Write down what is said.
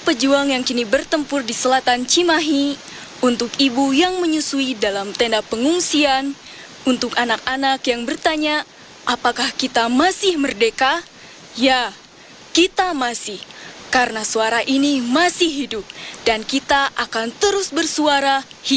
pejuang yang kini bertempur di selatan Cimahi, untuk ibu yang menyusui dalam tenda pengungsian, untuk anak-anak yang bertanya, apakah kita masih merdeka? Ya, kita masih, karena suara ini masih hidup, dan kita akan terus bersuara